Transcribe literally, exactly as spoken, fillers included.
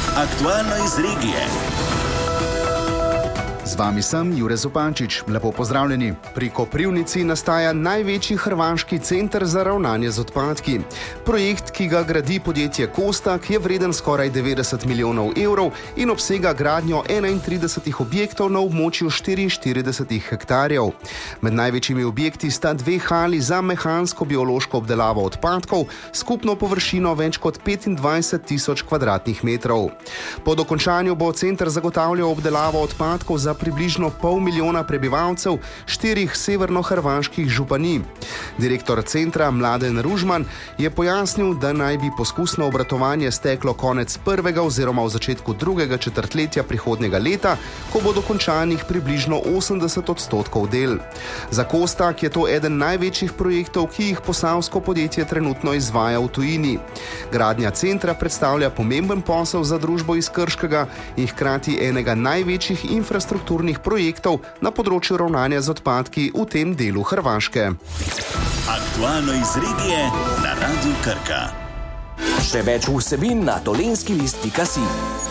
Aktualno iz regije. Z vami sem Jure Zupančič. Lepo pozdravljeni. Pri Koprivnici nastaja največji hrvaški center za ravnanje z odpadki. Projekt, ki ga gradi podjetje Kostak, je vreden skoraj devetdeset milijonov evrov in obsega gradnjo enaintrideset objektov na območju štiriinštirideset hektarjev. Med največjimi objekti sta dve hali za mehansko-biološko obdelavo odpadkov, skupno površino več kot petindvajset tisoč kvadratnih metrov. Po dokončanju bo center zagotavljal obdelavo odpadkov za približno pol milijona prebivalcev štirih severnohrvaških županij. Direktor centra Mladen Ružman je pojasnil, da naj bi poskusno obratovanje steklo konec prvega oziroma v začetku drugega četrtletja prihodnjega leta, ko bo dokončanih približno osemdeset odstotkov del. Za Kostak je to eden največjih projektov, ki jih posavsko podjetje trenutno izvaja v tujini. Gradnja centra predstavlja pomemben posel za družbo iz Krškega in hkrati enega največjih infrastrukturnih projektov na področju ravnanja z odpadki v tem delu Hrvaške. Aktualno iz regije na Radiu Krka. Še več vsebin na dolenjski list pika si.